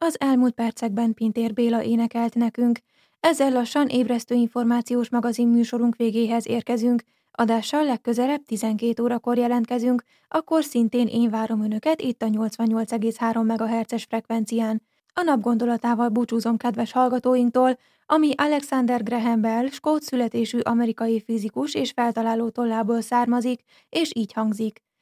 Az elmúlt percekben Pintér Béla énekelt nekünk. Ezzel lassan ébresztő információs magazin műsorunk végéhez érkezünk. Adással legközelebb 12 órakor jelentkezünk, akkor szintén én várom önöket itt a 88,3 MHz-es frekvencián. A nap gondolatával búcsúzom kedves hallgatóinktól, ami Alexander Graham Bell, skót születésű amerikai fizikus és feltaláló tollából származik, és így hangzik.